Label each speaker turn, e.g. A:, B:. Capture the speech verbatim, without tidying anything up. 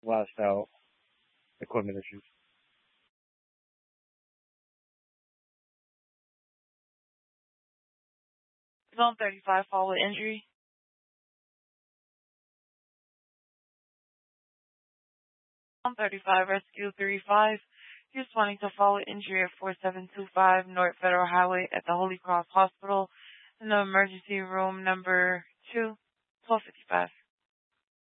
A: lifestyle equipment issues.
B: Zone thirty-five, fall with injury. Zone thirty-five, rescue three five. You're responding to fall with injury at four seven two five North Federal Highway at the Holy Cross Hospital in the emergency room number two, twelve fifty-five.